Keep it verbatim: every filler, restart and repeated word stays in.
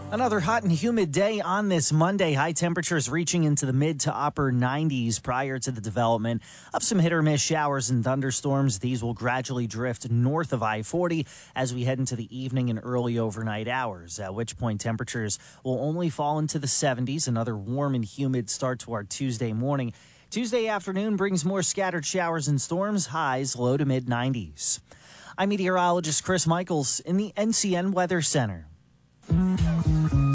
Another hot and humid day on this Monday. High temperatures reaching into the mid to upper nineties prior to the development of some hit or miss showers and thunderstorms. These will gradually drift north of I forty as we head into the evening and early overnight hours, at which point temperatures will only fall into the seventies. Another warm and humid start to our Tuesday morning. Tuesday afternoon brings more scattered showers and storms, highs low to mid nineties. I'm meteorologist Chris Michaels in the N C N Weather Center.